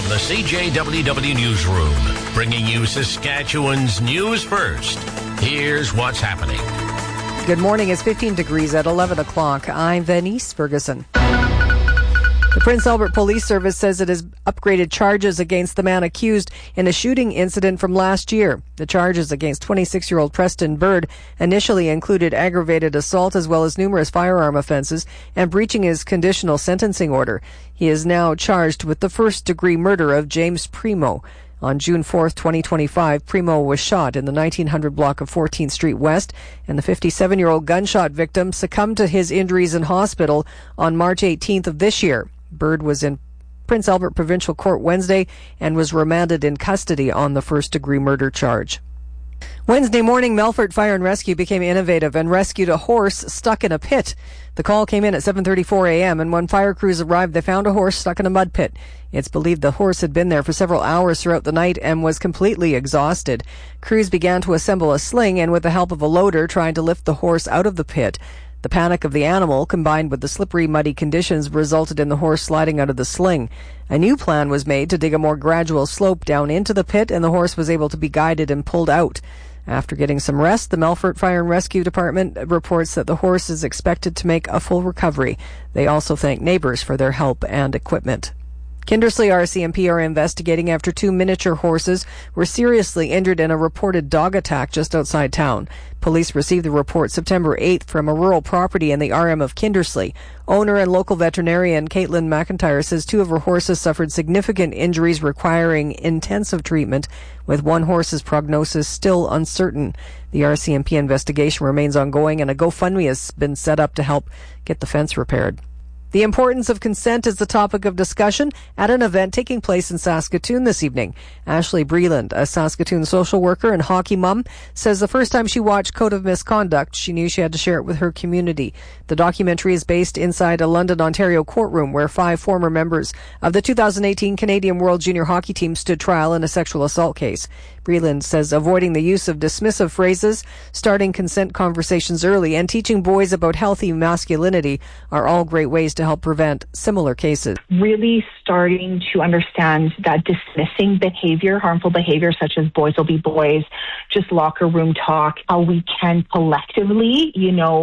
from the CJWW Newsroom, bringing you Saskatchewan's news first. Here's what's happening. Good morning. It's 15 degrees at 11 o'clock. I'm Venice Ferguson. The Prince Albert Police Service says it has upgraded charges against the man accused in a shooting incident from last year. The charges against 26-year-old Preston Bird initially included aggravated assault as well as numerous firearm offenses and breaching his conditional sentencing order. He is now charged with the first-degree murder of James Primo. On June 4th, 2025, Primo was shot in the 1900 block of 14th Street West, and the 57-year-old gunshot victim succumbed to his injuries in hospital on March 18th of this year. Bird was in Prince Albert Provincial Court Wednesday and was remanded in custody on the first-degree murder charge. Wednesday morning, Melfort Fire and Rescue became innovative and rescued a horse stuck in a pit. The call came in at 7:34 a.m., and when fire crews arrived, they found a horse stuck in a mud pit. It's believed the horse had been there for several hours throughout the night and was completely exhausted. Crews began to assemble a sling and, with the help of a loader, tried to lift the horse out of the pit. The panic of the animal, combined with the slippery, muddy conditions, resulted in the horse sliding out of the sling. A new plan was made to dig a more gradual slope down into the pit, and the horse was able to be guided and pulled out. After getting some rest, the Melfort Fire and Rescue Department reports that the horse is expected to make a full recovery. They also thank neighbors for their help and equipment. Kindersley RCMP are investigating after two miniature horses were seriously injured in a reported dog attack just outside town. Police received the report September 8th from a rural property in the RM of Kindersley. Owner and local veterinarian Caitlin McIntyre says two of her horses suffered significant injuries requiring intensive treatment, with one horse's prognosis still uncertain. The RCMP investigation remains ongoing, and a GoFundMe has been set up to help get the fence repaired. The importance of consent is the topic of discussion at an event taking place in Saskatoon this evening. Ashley Breland, a Saskatoon social worker and hockey mom, says the first time she watched Code of Misconduct, she knew she had to share it with her community. The documentary is based inside a London, Ontario courtroom where 5 former members of the 2018 Canadian World Junior Hockey Team stood trial in a sexual assault case. Breland says avoiding the use of dismissive phrases, starting consent conversations early, and teaching boys about healthy masculinity are all great ways to help prevent similar cases. Really starting to understand that dismissing behavior, harmful behavior such as boys will be boys, just locker room talk, how we can collectively,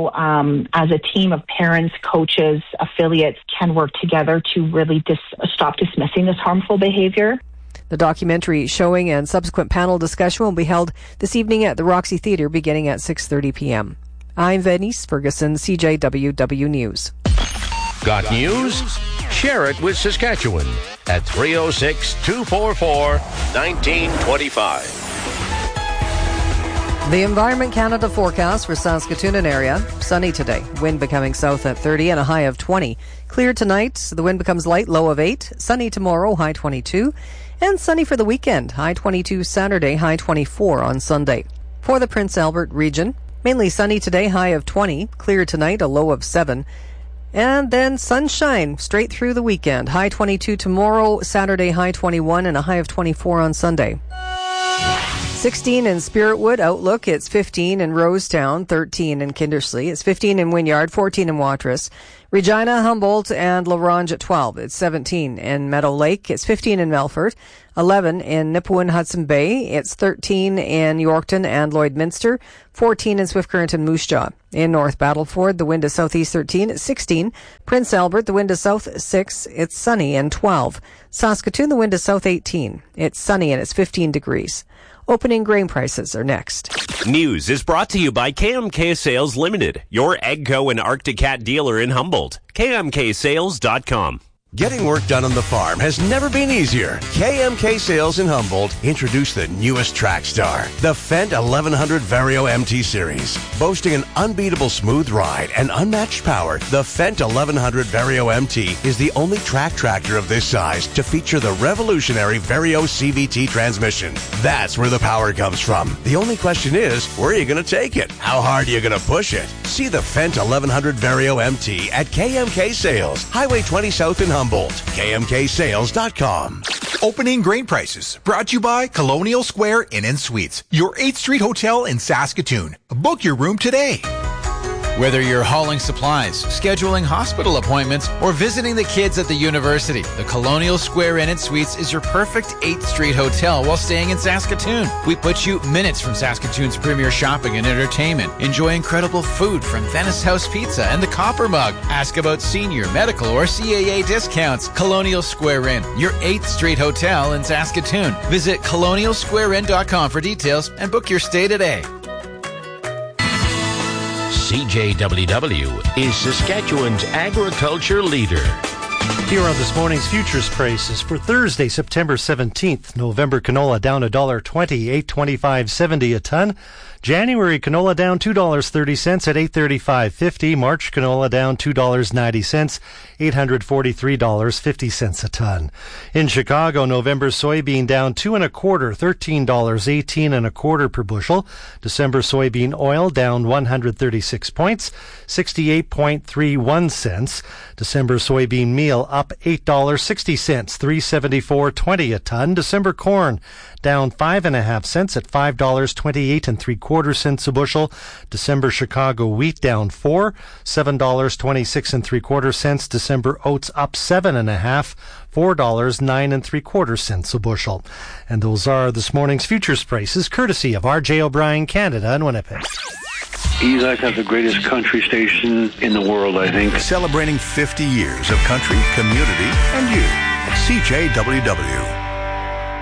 as a team of parents, coaches, affiliates can work together to really stop dismissing this harmful behavior. The documentary showing and subsequent panel discussion will be held this evening at the Roxy Theatre beginning at 6:30 p.m. I'm Venice Ferguson, CJWW News. Got news? Share it with Saskatchewan at 306-244-1925. The Environment Canada forecast for Saskatoon and area. Sunny today. Wind becoming south at 30 and a high of 20. Clear tonight. The wind becomes light, low of 8. Sunny tomorrow, high 22. And sunny for the weekend. High 22 Saturday, high 24 on Sunday. For the Prince Albert region, mainly sunny today, high of 20. Clear tonight, a low of 7. And then sunshine straight through the weekend. High 22 tomorrow, Saturday, high 21, and a high of 24 on Sunday. 16 in Spiritwood, Outlook. It's 15 in Rosetown, 13 in Kindersley. It's 15 in Wynyard, 14 in Watrous. Regina, Humboldt, and La Ronge at 12. It's 17 in Meadow Lake. It's 15 in Melfort. 11 in Nipawin, Hudson Bay. It's 13 in Yorkton and Lloydminster. 14 in Swift Current and Moose Jaw. In North Battleford, the wind is southeast 13. It's 16. Prince Albert, the wind is south 6. It's sunny and 12. Saskatoon, the wind is south 18. It's sunny and it's 15 degrees. Opening grain prices are next. News is brought to you by KMK Sales Limited, your AGCO and Arctic Cat dealer in Humboldt. KMKSales.com. Getting work done on the farm has never been easier. KMK Sales in Humboldt introduced the newest track star, the Fendt 1100 Vario MT Series. Boasting an unbeatable smooth ride and unmatched power, the Fendt 1100 Vario MT is the only track tractor of this size to feature the revolutionary Vario CVT transmission. That's where the power comes from. The only question is, where are you going to take it? How hard are you going to push it? See the Fendt 1100 Vario MT at KMK Sales, Highway 20 South in Humboldt. KMKSales.com. Opening grain prices brought to you by Colonial Square Inn and Suites, your 8th Street Hotel in Saskatoon. Book your room today. Whether you're hauling supplies, scheduling hospital appointments, or visiting the kids at the university, the Colonial Square Inn & Suites is your perfect 8th Street hotel while staying in Saskatoon. We put you minutes from Saskatoon's premier shopping and entertainment. Enjoy incredible food from Venice House Pizza and the Copper Mug. Ask about senior, medical, or CAA discounts. Colonial Square Inn, your 8th Street hotel in Saskatoon. Visit colonialsquareinn.com for details and book your stay today. CJWW is Saskatchewan's agriculture leader. Here are this morning's futures prices for Thursday, September 17th. November canola down $1.20, $8.25.70 a ton. January canola down $2.30 at $8.35.50. March canola down $2.90, $843.50 a ton. In Chicago, November soybean down 2 1/4, $13.18 1/4 per bushel. December soybean oil down 136 points, 68.31 cents. December soybean meal up $8.60, $374.20 a ton. December corn down 5 1/2 cents at $5.28 3/4 cents a bushel. December Chicago wheat down 4, $7.26 3/4 cents. December oats up 7 1/2, $4.09 3/4 cents a bushel. And those are this morning's futures prices, courtesy of R.J. O'Brien Canada in Winnipeg. You guys have the greatest country station in the world, I think. Celebrating 50 years of country, community, and you. CJWW.